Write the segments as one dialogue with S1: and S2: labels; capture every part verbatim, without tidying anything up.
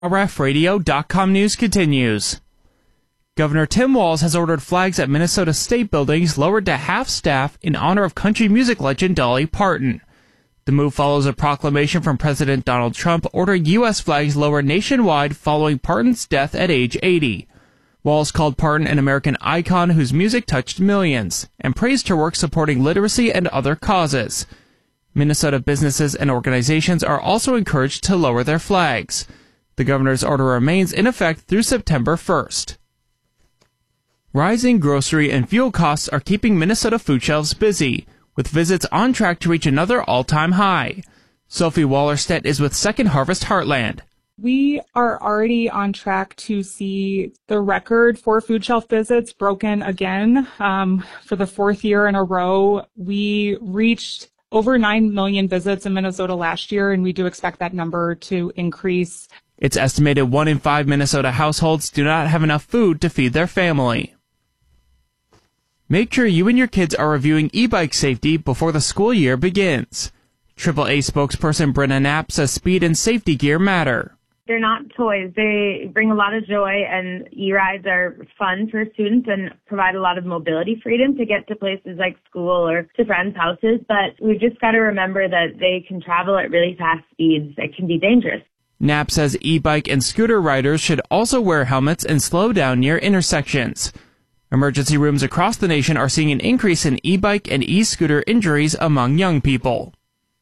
S1: R F radio dot com news continues. Governor Tim Walz has ordered flags at Minnesota state buildings lowered to half staff in honor of country music legend Dolly Parton. The move follows a proclamation from President Donald Trump ordering U S flags lowered nationwide following Parton's death at age eighty. Walz called Parton an American icon whose music touched millions, and praised her work supporting literacy and other causes. Minnesota businesses and organizations are also encouraged to lower their flags. The governor's order remains in effect through September first. Rising grocery and fuel costs are keeping Minnesota food shelves busy, with visits on track to reach another all-time high. Sophie Wallerstedt is with Second Harvest Heartland.
S2: We are already on track to see the record for food shelf visits broken again. Um, for the fourth year in a row, we reached over nine million visits in Minnesota last year, and we do expect that number to increase.
S1: It's estimated one in five Minnesota households do not have enough food to feed their family. Make sure you and your kids are reviewing e-bike safety before the school year begins. triple A spokesperson Brenna Knapp says speed and safety gear matter.
S3: They're not toys. They bring a lot of joy, and e-rides are fun for students and provide a lot of mobility freedom to get to places like school or to friends' houses. But we've just got to remember that they can travel at really fast speeds that can be dangerous.
S1: Knapp says e-bike and scooter riders should also wear helmets and slow down near intersections. Emergency rooms across the nation are seeing an increase in e-bike and e-scooter injuries among young people.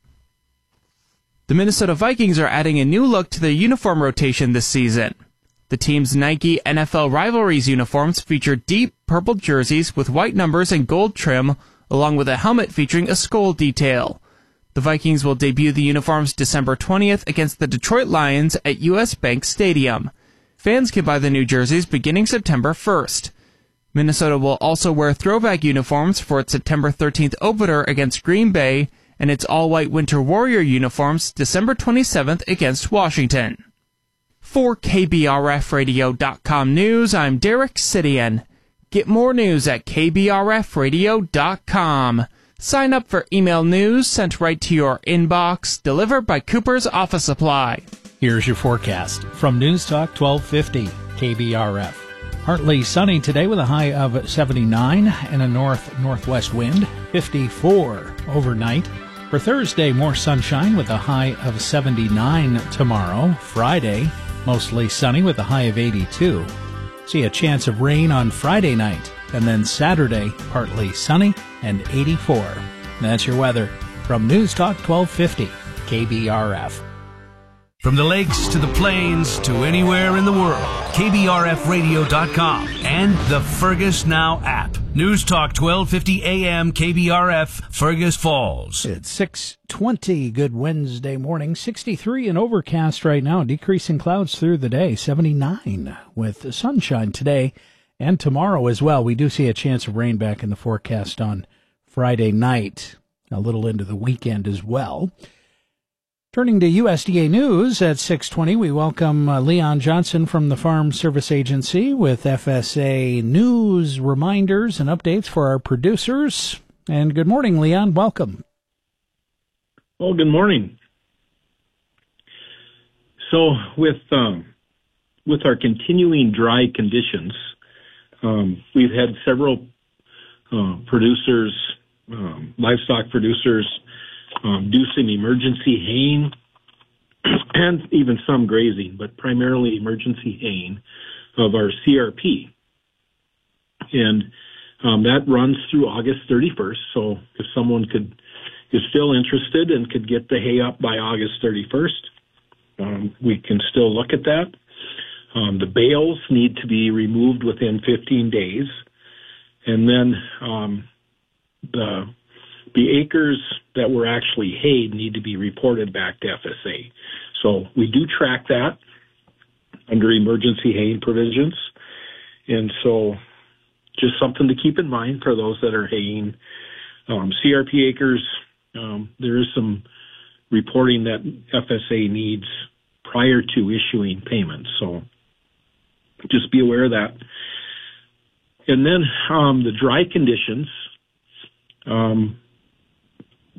S1: The Minnesota Vikings are adding a new look to their uniform rotation this season. The team's Nike N F L Rivalries uniforms feature deep purple jerseys with white numbers and gold trim, along with a helmet featuring a skull detail. The Vikings will debut the uniforms December twentieth against the Detroit Lions at U S Bank Stadium. Fans can buy the new jerseys beginning September first. Minnesota will also wear throwback uniforms for its September thirteenth opener against Green Bay and its all-white Winter Warrior uniforms December twenty-seventh against Washington. For K B R F radio dot com news, I'm Derek Sidian. Get more news at K B R F radio dot com. Sign up for email news sent right to your inbox, delivered by Cooper's Office Supply.
S4: Here's your forecast from News Talk twelve fifty K B R F. Partly sunny today with a high of seventy-nine and a north-northwest wind, fifty-four overnight. For Thursday, more sunshine with a high of seventy-nine tomorrow. Friday, mostly sunny with a high of eighty-two. See a chance of rain on Friday night. And then Saturday, partly sunny and eighty-four. That's your weather from News Talk twelve fifty K B R F.
S5: From the lakes to the plains to anywhere in the world, K B R F radio dot com and the Fergus Now app. News Talk twelve fifty A M K B R F, Fergus Falls.
S4: It's six twenty. Good Wednesday morning. sixty-three and overcast right now. Decreasing clouds through the day. seventy-nine with sunshine today and tomorrow as well. We do see a chance of rain back in the forecast on Friday night, a little into the weekend as well. Turning to U S D A News at six twenty, we welcome uh, Leon Johnson from the Farm Service Agency with F S A news reminders and updates for our producers. And good morning, Leon. Welcome.
S6: Well, good morning. So with um, with our continuing dry conditions, um, we've had several uh, producers, um, livestock producers, Um, do some emergency haying and even some grazing, but primarily emergency haying of our C R P. And um, that runs through August thirty-first. So if someone could is still interested and could get the hay up by August thirty-first, um, we can still look at that. Um, the bales need to be removed within fifteen days. And then um, the The acres that were actually hayed need to be reported back to F S A. So we do track that under emergency haying provisions. And so just something to keep in mind for those that are haying. Um, C R P acres, um, there is some reporting that F S A needs prior to issuing payments. So just be aware of that. And then um, the dry conditions, um,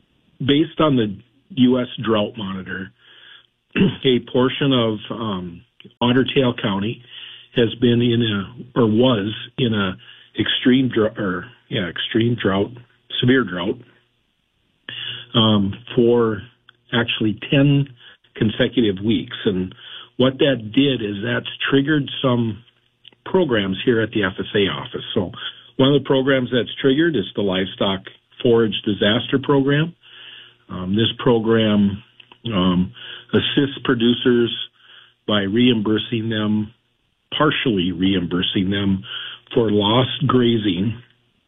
S6: based on the U S Drought Monitor, a portion of um, Otter Tail County has been in a, or was in a extreme drought, or yeah, extreme drought, severe drought, um, for actually ten consecutive weeks. And what that did is that's triggered some programs here at the F S A office. So one of the programs that's triggered is the Livestock Forage Disaster Program. Um, this program um, assists producers by reimbursing them, partially reimbursing them for lost grazing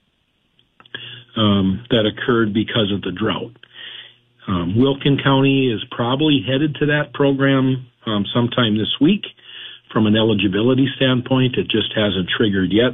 S6: um, that occurred because of the drought. Um, Wilkin County is probably headed to that program um, sometime this week. From an eligibility standpoint, it just hasn't triggered yet.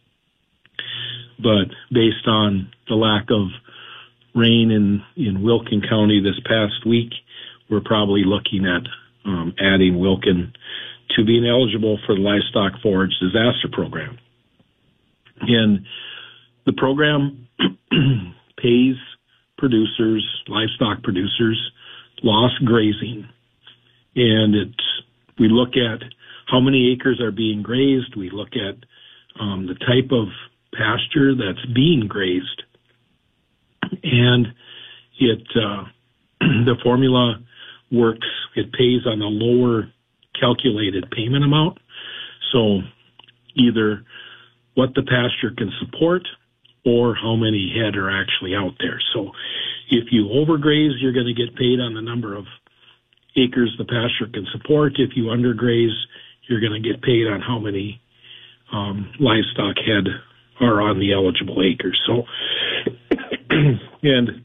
S6: But based on the lack of rain in, in Wilkin County this past week, we're probably looking at um, adding Wilkin to being eligible for the Livestock Forage Disaster Program. And the program pays producers, livestock producers, lost grazing. And it's, we look at how many acres are being grazed. We look at um, the type of pasture that's being grazed. And it, uh, the formula works, it pays on the lower calculated payment amount. So either what the pasture can support or how many head are actually out there. So if you overgraze, you're going to get paid on the number of acres the pasture can support. If you undergraze, you're going to get paid on how many um, livestock head are on the eligible acres. So, and,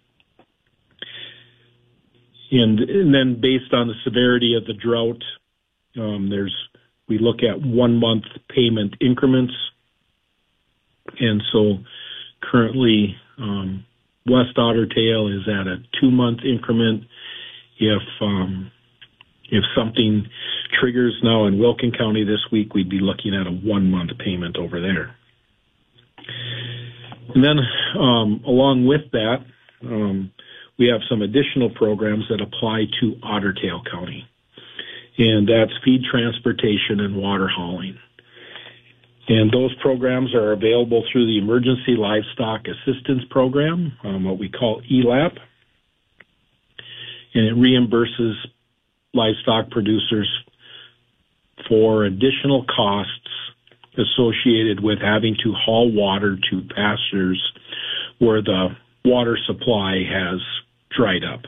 S6: and and then based on the severity of the drought, um, there's we look at one month payment increments, and so currently um, West Otter Tail is at a two month increment. If um, if something triggers now in Wilkin County this week, we'd be looking at a one month payment over there. And then um, along with that, um, we have some additional programs that apply to Otter Tail County, and that's feed transportation and water hauling. And those programs are available through the Emergency Livestock Assistance Program, um, what we call E L A P, and it reimburses livestock producers for additional costs associated with having to haul water to pastures where the water supply has dried up.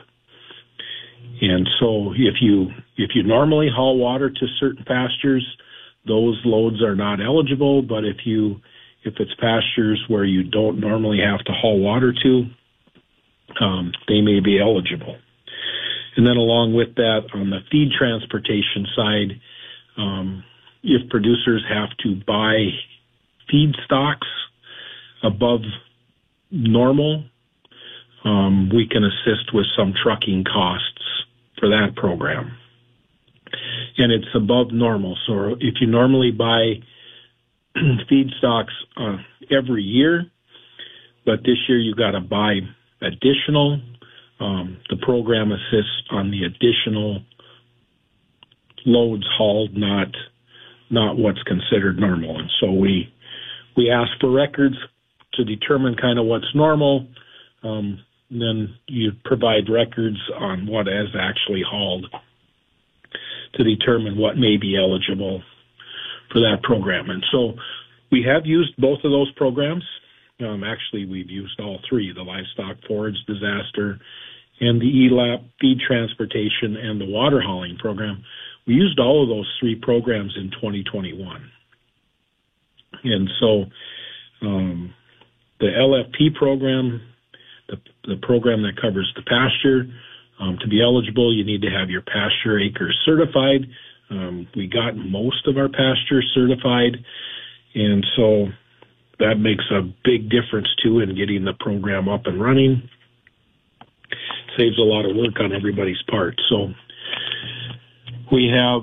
S6: And so if you if you normally haul water to certain pastures, those loads are not eligible, but if you if it's pastures where you don't normally have to haul water to, um, they may be eligible. And then along with that, on the feed transportation side, um, if producers have to buy feedstocks above normal, um, we can assist with some trucking costs for that program. And it's above normal. So if you normally buy feedstocks uh, every year, but this year you got to buy additional, um, the program assists on the additional loads hauled, not not what's considered normal. And so we we ask for records to determine kind of what's normal. Um, then you provide records on what is actually hauled to determine what may be eligible for that program. And so we have used both of those programs. Um, actually, we've used all three, the Livestock Forage Disaster and the E L A P Feed Transportation and the Water Hauling Program. We used all of those three programs in twenty twenty-one. And so um, the L F P program, the, the program that covers the pasture, um, to be eligible, you need to have your pasture acres certified. Um, we got most of our pasture certified, and so that makes a big difference, too, in getting the program up and running. Saves a lot of work on everybody's part. So we have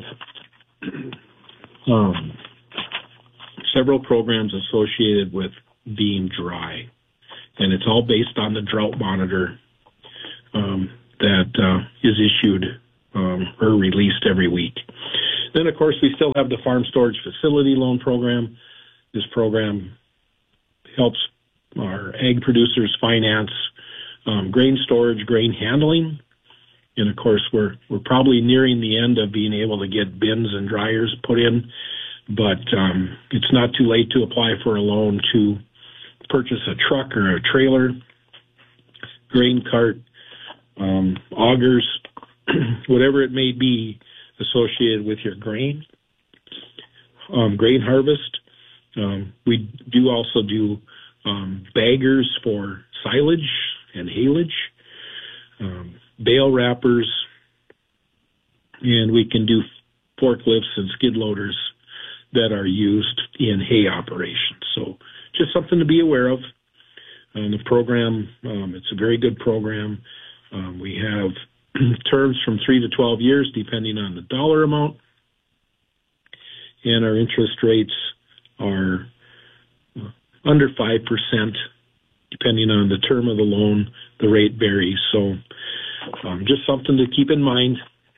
S6: um, several programs associated with being dry, and it's all based on the drought monitor um, that uh, is issued um, or released every week. Then, of course, we still have the Farm Storage Facility Loan Program. This program helps our ag producers finance um, grain storage, grain handling. And, of course, we're we're probably nearing the end of being able to get bins and dryers put in. But um, it's not too late to apply for a loan to purchase a truck or a trailer, grain cart, um, augers, whatever it may be associated with your grain, um, grain harvest. Um, we do also do um, baggers for silage and haylage, um, bale wrappers, and we can do forklifts and skid loaders that are used in hay operations. So just something to be aware of. Um, the program, um, it's a very good program. Um, we have terms from three to twelve years, depending on the dollar amount. And our interest rates are under five percent, depending on the term of the loan. The rate varies. So um, just something to keep in mind.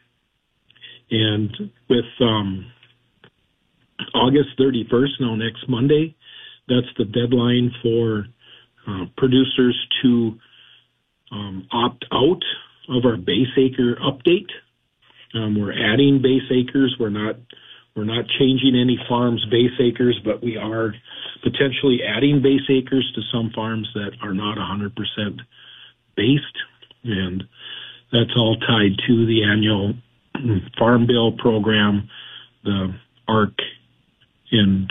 S6: And with um, August thirty-first, now next Monday, that's the deadline for uh, producers to um, opt out of our base acre update. Um, we're adding base acres. We're not we're not changing any farms' base acres, but we are potentially adding base acres to some farms that are not one hundred percent based, and that's all tied to the annual Farm Bill program, the A R C, and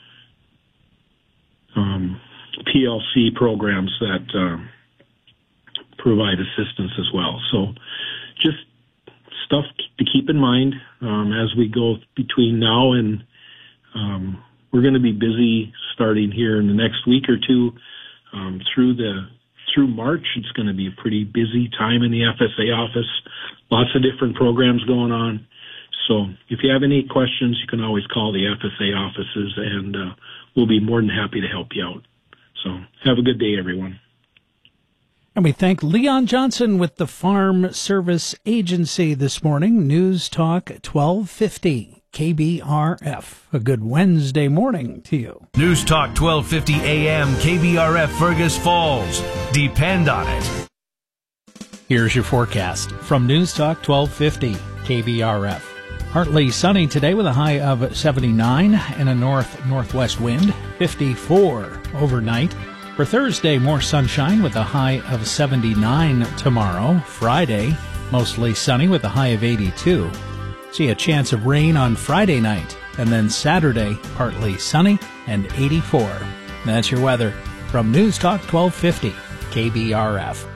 S6: um, P L C programs that uh, provide assistance as well. So just stuff to keep in mind um, as we go between now and um, we're going to be busy starting here in the next week or two um, through the through March. It's going to be a pretty busy time in the F S A office. Lots of different programs going on. So if you have any questions, you can always call the F S A offices, and uh, we'll be more than happy to help you out. So have a good day, everyone.
S4: And we thank Leon Johnson with the Farm Service Agency this morning. News Talk twelve fifty K B R F. A good Wednesday morning to you.
S5: News Talk twelve fifty A M K B R F Fergus Falls. Depend on it.
S4: Here's your forecast from News Talk twelve fifty K B R F. Partly sunny today with a high of seventy-nine and a north-northwest wind, fifty-four overnight. For Thursday, more sunshine with a high of seventy-nine tomorrow. Friday, mostly sunny with a high of eighty-two. See a chance of rain on Friday night. And then Saturday, partly sunny and eighty-four. That's your weather from News Talk twelve fifty K B R F.